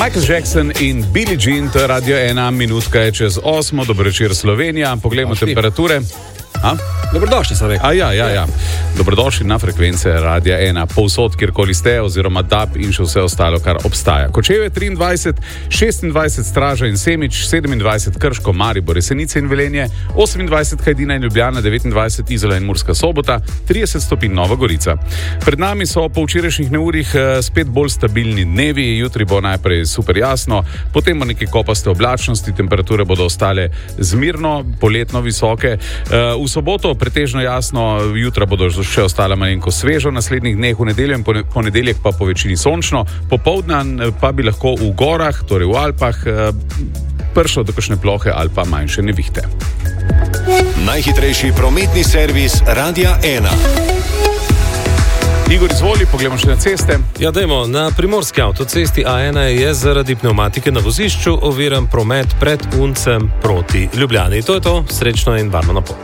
Michael Jackson in Billie Jean, to je Radio 1, minutka je čez 8, dobro večer Slovenija, poglejmo temperature. Dobrodošli, sem rekel. Ja. Dobrodošli na frekvence Radia 1, povsod, kjerkoli ste, oziroma DAB in še vse ostalo, kar obstaja. Kočevje 23, 26 Straža in Semič, 27 Krško, Maribor, Jesenice in Velenje, 28 Hajdina in Ljubljana, 29 Izola in Murska Sobota, 30 stopinj Nova Gorica. Pred nami so po včerajšnjih neurjih spet bolj stabilni dnevi, jutri bo najprej super jasno, potem bo neke kopaste oblačnosti, temperature bodo ostale zmirno, poletno visoke. V soboto pretežno jasno, jutra bodo še ostala malenko svežo, naslednjih dneh v nedeljo in ponedeljek pa po večini sončno, popoldan pa bi lahko v gorah, torej v Alpah, pršlo do kakšne plohe ali pa manjše nevihte. Najhitrejši prometni servis Radia 1. Igor, izvoli, pogledamo še na ceste. Ja, dajmo, na primorski avtocesti A1 je zaradi pnevmatike na vozišču oviran promet pred Uncem proti Ljubljani. To je to, srečno in varno na pot.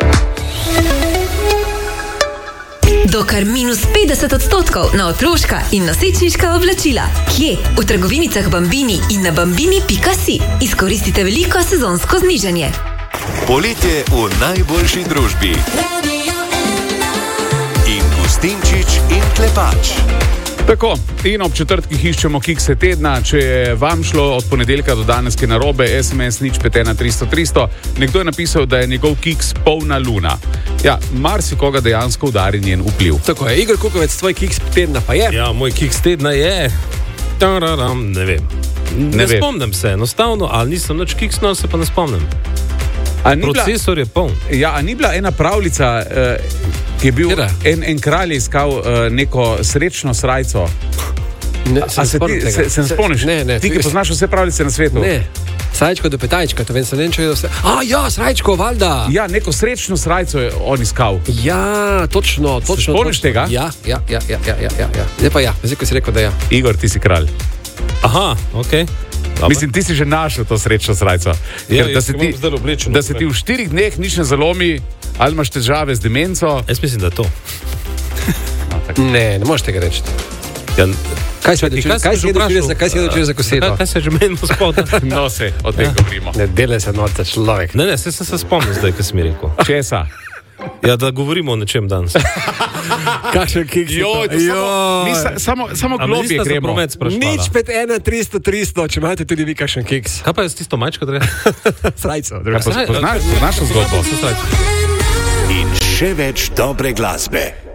Do kar -50% na otroška in nosečniška oblačila. Kje? V trgovinicah Bambini in na bambini.si. Izkoristite veliko sezonsko znižanje. Poletje v najboljši družbi. In Gustinčič in Klepač. Tako, in ob četrtkih iščemo kikse tedna. Če je vam šlo od ponedeljka do danes kaj narobe, SMS nič 51300. Nekdo je napisal, da je njegov kiks polna luna. Ja, marsikoga dejansko udari njen vpliv. Tako je, Igor Kukovec, tvoj kiks tedna pa je? Ja, moj kiks tedna je... Ne vem. Ne spomnim se, enostavno, ali nisem nič kiksnil, se pa ne spomnim. Procesor je poln. Ja, a ni bila ena pravljica, ki je bil en kralj iskal neko srečno srajco? Se ne spomniš? Ne. Ti, ki poznaš vse pravljice na svetu? Ne. Srajčko do petajčka, to vem, se ne čujo vse. Srajčko, valjda. Ja, neko srečno srajco je on iskal. Ja, točno. Se spomniš tega? Ja. Zdaj pa ja, zdaj ko si rekel, da ja. Igor, ti si kralj. Aha, okej. Mislim, ti si že našel to srečno srajco. Da se ti v 4 dneh nič ne zalomi, ali imaš težave z demenco. Jaz mislim, da je to. Ne možeš tega reči. Kaj si dočil za kosilo? Kaj se že meni gospoda? No se, o tem govorimo. Ne delaj se norca človek. Ne, sem se spomnil zdaj, kaj si mi rekel. Česa? Ja, da govorimo o nečem danes. Kakšen kiks? Samo globje gremo. Nič 51300, če imate tudi vi kakšen kiks. Kaj pa je s tisto majčko, da je? Srajco. Poznaš zgodbo? In še več dobre glasbe.